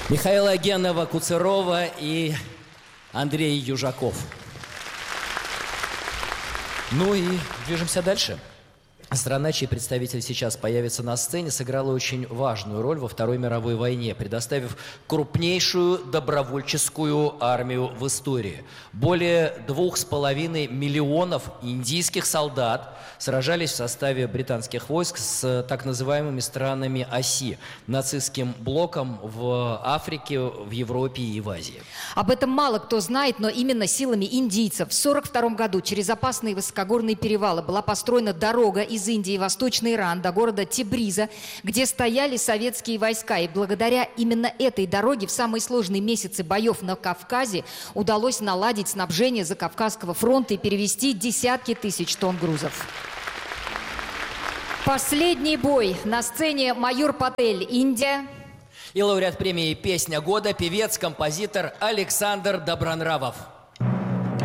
Михаила Генова, Куцерова и Андрей Южаков. Ну и движемся дальше. Страна, чей представитель сейчас появится на сцене, сыграла очень важную роль во Второй мировой войне, предоставив крупнейшую добровольческую армию в истории. Более 2,5 миллионов индийских солдат сражались в составе британских войск с так называемыми странами оси, нацистским блоком в Африке, в Европе и в Азии. Об этом мало кто знает, но именно силами индийцев в 1942 году через опасные высокогорные перевалы была построена дорога из Индии в Восточный Иран до города Тебриза, где стояли советские войска. И благодаря именно этой дороге в самые сложные месяцы боев на Кавказе удалось наладить снабжение Закавказского фронта и перевести десятки тысяч тонн грузов. Последний бой. На сцене Маюр Патель, Индия. И лауреат премии «Песня года» певец, композитор Александр Добронравов.